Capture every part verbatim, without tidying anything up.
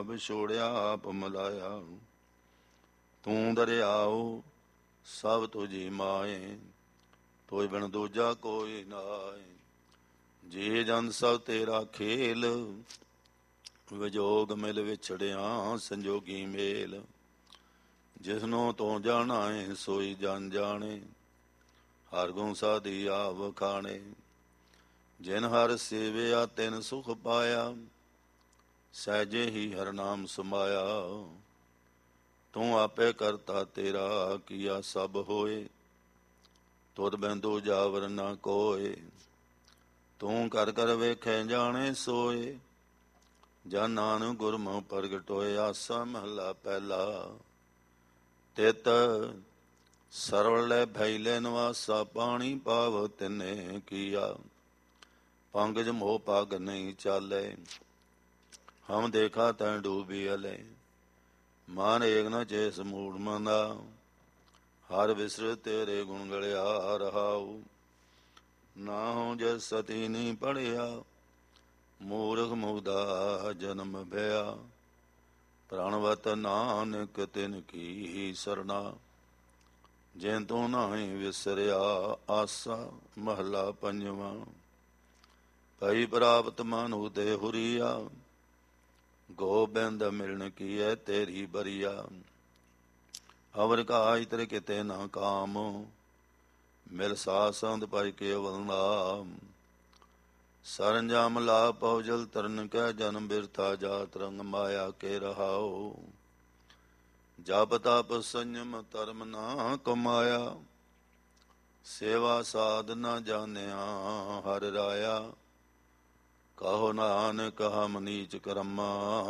ਵਿਛੋੜਿਆ ਆਪ ਮਲਾਇਆ। ਤੂੰ ਦਰਿਆਓ ਸਭ ਤੁਝੀ ਮਾਏ, ਤੋਇ ਬਿਨ ਦੂਜਾ ਕੋਈ ਨਾਏ। ਜੀ ਜਨ ਸਭ ਤੇਰਾ ਖੇਲ, ਵਿਜੋਗ ਮਿਲ ਵਿਛੜਿਆ ਸੰਜੋਗੀ ਮੇਲ। ਜਿਸਨੂੰ ਤੂੰ ਜਾਣਾ ਏ ਸੋਈ ਜਨ ਜਾਣੇ, ਹਰ ਗੁਣ ਸਾਧੀ ਆਵ ਖਾਣੇ। ਜਿਨ ਹਰ ਸੇਵਿਆ ਤਿਨ ਸੁਖ ਪਾਇਆ, ਸਹਿਜੇ ਹੀ ਹਰ ਨਾਮ ਸਮਾਇਆ। ਤੂੰ ਆਪੇ ਕਰਤਾ ਤੇਰਾ ਕੀਆ ਸਭ ਹੋਏ, ਤੁਧ ਬਿਨ ਦੂਜਾ ਵਰ ਨਾ ਕੋਏ। ਤੂੰ ਕਰ ਕਰ ਵੇਖੇ ਜਾਣੇ ਸੋਏ, ਜਨ ਨਾਨਕ ਗੁਰਮੁਖ ਪ੍ਰਗਟ ਹੋਏ। ਆਸਾ ਮਹਲਾ ਪਹਿਲਾ। ਤਿਤ ਸਰਵਲੇ ਭੈਲੇ ਨਿਵਾਸਾ, ਪਾਣੀ ਪਾਵ ਤਿਨੇ ਕੀਆ। ਪੰਕਜ ਮੋਹ ਪਗ ਨਹੀਂ ਚਾਲੇ, ਹਮ ਦੇਖਾ ਤੈਂ ਡੂਬੀ ਅਲੇ। ਮਨ ਏਕ ਨ ਚੇਸ ਮੂੜ ਮੰਦਾ, ਹਰ ਵਿਸਰ ਤੇਰੇ ਗੁਣ ਗਲਿਆ ਰਹਾਉ। ਨਾਹੂ ਜਿਸ ਸਤੀ ਨੀ ਪੜਿਆ, ਮੂਰਖ ਮੁਗਦਾ ਜਨਮ ਭਇਆ। ਪ੍ਰਣਵਤ ਨਾਨਕ ਤਿਨ ਕੀ ਸਰਣਾ, ਜਿਨ ਤੂੰ ਨਾਹੀ ਵਿਸਰਿਆ ਆਸਾ। ਮਹਲਾ ਪੰਜਵਾਂ। ਭਈ ਪ੍ਰਾਪਤ ਮਨੁ ਤੇ ਹੁਰੀਆ, ਗੋਬਿੰਦ ਮਿਲਣ ਕੀਐ ਤੇਰੀ ਬਰੀਆ। ਅਵਰ ਕਾਜ ਤੇਰੇ ਕਿਤੇ ਨਾ ਕਾਮ, ਮਿਲ ਸਾਧ ਸੰਗ ਪਾਇ ਕੇਵਲ ਨਾਮ। ਸਰੰਜਾਮ ਲਾ ਪਉ ਜਲ ਤਰਨ ਕੈ, ਜਨਮ ਬਿਰਥਾ ਜਾਤ ਰੰਗ ਮਾਇਆ ਕੇ ਰਹਾਉ। ਜਪ ਤਪ ਸੰਜਮ ਧਰਮ ਨਾ ਕਮਾਇਆ, ਸੇਵਾ ਸਾਧ ਨਾ ਜਾਣਿਆ ਹਰਿ ਰਾਇਆ। ਕਹੋ ਨਾਨਕ ਹਮ ਨੀਚ ਕਰਮਾ,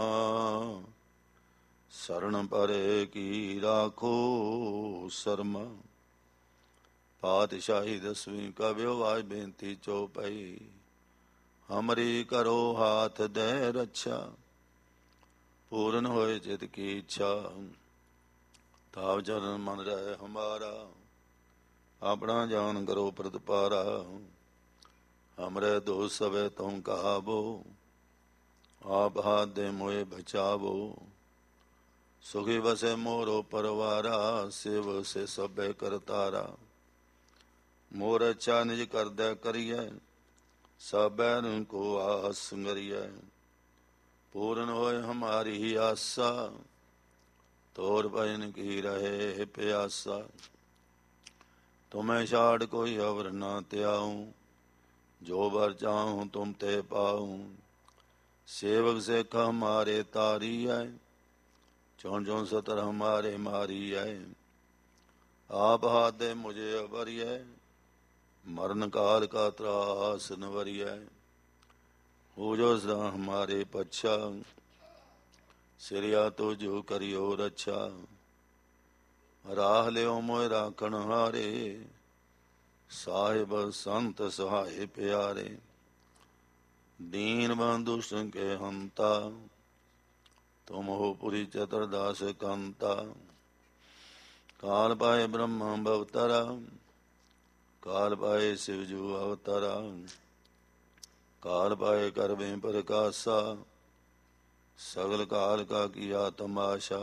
ਸਰਣ ਪਰੇ ਕੀ ਰਾਖੋ ਸਰਮਾ। ਪਾਤਸ਼ਾਹੀ ਦਸਵੀਂ ਕਵਿਓ ਵਾਜ ਬੇਨਤੀ ਚਉਪਈ। ਹਮਰੀ ਕਰੋ ਹਾਥ ਦੇ ਰੱਛਾ, ਪੂਰਨ ਹੋਏ ਚਿਤ ਕੀ ਇੱਛਾ। ਤਾਵ ਚਰਨ ਮਨ ਰਹਿ ਹਮਾਰਾ, ਆਪਣਾ ਜਾਨ ਕਰੋ ਪ੍ਰਤਪਾਰਾ। ਹਮਰੇ ਦੋਸ ਸਵੇ ਤੁਮ ਕਹਾਵੋ, ਆਪ ਹਾਥ ਦੇ ਮੋਏ ਬਚਾਵੋ। ਸੁਖੀ ਵਸੇ ਮੋਰੋ ਪਰਵਾਰਾ, ਸੇਵ ਸੇ ਸਭੇ ਕਰਤਾਰਾ। ਮੋਰ ਅੱਛਾ ਨਿਜ ਕਰਦੈ ਕਰੀਐ, ਸਭੈ ਕੋ ਆਸ ਸੰਗਰੀਐ। ਪੂਰਨ ਹੋਏ ਹਮਾਰੀ ਆਸਾ, ਤੋਰ ਭਜਨ ਕੀ ਰਹੇ ਪਿਆਸਾ। ਤੁਮੈ ਛਾੜ ਕੋਈ ਅਵਰ ਨਾ ਧਿਆਊ, ਜੋ ਬਰ ਚਾਹੂੰ ਤੁਮ ਤੇ ਪਾਊ। ਸੇਵਕ ਸਿੱਖ ਹਮਾਰੇ ਤਾਰੀਐ, ਚੌਣ ਚੌਣ ਸਤਰ ਹਮਾਰੇ ਮਾਰੀਐ। ਆਪ ਹਾਥ ਦੇ ਮੁਝੇ ਅਵਰਿਐ, ਮਰਨ ਕਾਲ ਕਾ ਤਰਾਸ ਨਵਰਿਐ। ਹੋ ਜੋ ਸਦਾ ਹਮਾਰੇ ਪੱਛਾ, ਸਿਰਿਆ ਤੋ ਜੋ ਕਰਿਓ ਰੱਛਾ। ਰਾਹ ਲਿਓ ਮੋਇ ਰਾਖਣ ਹਾਰੇ, ਸਾਹਿਬ ਸੰਤ ਸਹਾਏ ਪਿਆਰੇ। ਦੀਨ ਬੰਧੁ ਕੇ ਹੰਤਾ, ਤੁਮ ਹੋ ਪੁਰੀ ਚਤੁਰਦਾਸ ਕੰਤਾ। ਕਾਲ ਪਾਏ ਬ੍ਰਹਮਾ ਬਵਤਰਾ, ਕਾਲ ਪਾਏ ਸਿਵ ਜੂ ਅਵਤਰਾ। ਕਾਲ ਪਾਏ ਕਰਵੇ ਪ੍ਰਕਾਸ਼ਾ, ਸਗਲ ਕਾਲ ਕਾ ਕੀਆ ਤਮਾਸ਼ਾ।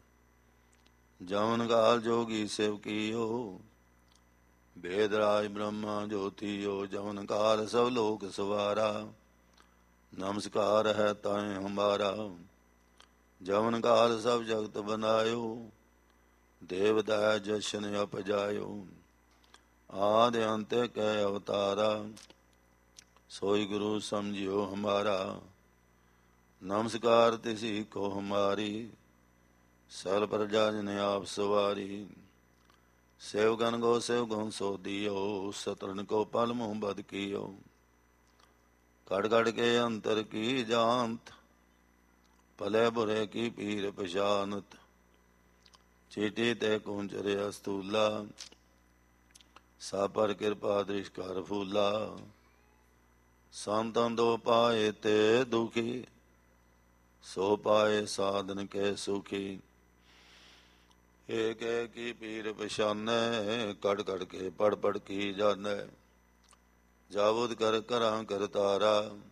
ਜਮਨ ਕਾਲ ਜੋਗੀ ਸਿਵ ਕੀਓ, ਭੇਦ ਰਾਜ ਬ੍ਰਹਮਾ ਜੋਤੀਓ। ਜਮਨ ਕਾਲ ਸਭ ਲੋਕ ਸਵਾਰਾ, ਨਮਸਕਾਰ ਹੈ ਤਾਏ ਹਮਾਰਾ। ਜਮਨ ਕਾਲ ਸਭ ਜਗਤ ਬਨਾਇਓ, ਦੇਵ ਦਇਆ ਜਸ਼ਨ ਅਪਜਾਇਓ। ਆਦਿ ਅੰਤ ਕੈ ਅਵਤਾਰਾ, ਸੋਈ ਗੁਰੂ ਸਮਝਿਓ ਹਮਾਰਾ। ਨਮਸਕਾਰ ਤਿਸੀ ਕੋ ਹਮਾਰੀ, ਸਗਲ ਪ੍ਰਜਾ ਜਨ ਆਪ ਸਵਾਰੀ। ਸੇਵਗਨ ਗੋ ਸੇਵਗੁਣ ਸੋ ਦਿਓ, ਸਤਰਨ ਕੋ ਪਲ ਮੁਹ ਬਦ ਕੀਓ। ਕੜ ਕੜ ਕੇ ਅੰਤਰ ਕੀ ਜਾਂਤ, ਭਲੇ ਬੁਰੇ ਕੀ ਪੀਰ ਪਛਾਨਤ। ਚੀਟੀ ਤੇ ਕੁੰਚਰੇ ਅਸਤੂਲਾ, ਸਾ ਪਰ ਕਿਰਪਾ ਦ੍ਰਿਸ਼ ਕਰ ਫੂਲਾ। ਸੰਤਨ ਦੋ ਪਾਏ ਤੇ ਦੁਖੀ, ਸੋ ਪਾਏ ਸਾਧਨ ਕੇ ਸੁਖੀ। ਏਕ ਏਕ ਕੀ ਪੀਰ ਪਛਾਨੈ, ਕੜ ਕੜ ਕੇ ਪੜ ਪੜ ਕੀ ਜਾਣੈ। ਜਾਬੁਦ ਕਰ ਕਰਾਂ ਕਰਤਾਰਾ,